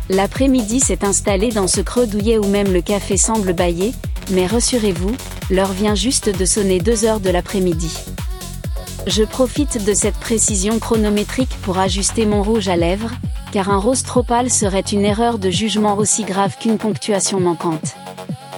L'après-midi s'est installé dans ce creux douillet où même le café semble bâiller, mais rassurez-vous, l'heure vient juste de sonner 2 heures de l'après-midi. Je profite de cette précision chronométrique pour ajuster mon rouge à lèvres, car un rose trop pâle serait une erreur de jugement aussi grave qu'une ponctuation manquante.